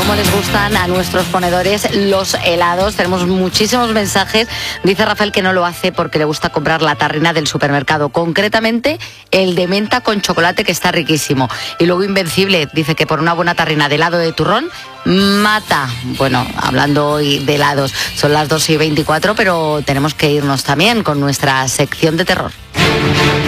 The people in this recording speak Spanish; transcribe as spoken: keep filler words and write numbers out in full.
cómo les gustan a nuestros ponedores los helados. Tenemos muchísimos mensajes. Dice Rafael que no lo hace porque le gusta comprar la tarrina del supermercado, concretamente el de menta con chocolate, que está riquísimo. Y luego Invencible dice que por una buena tarrina de helado de turrón mata. Bueno, hablando hoy de helados, son las dos y veinticuatro, pero tenemos que irnos también con nuestra sección de terror.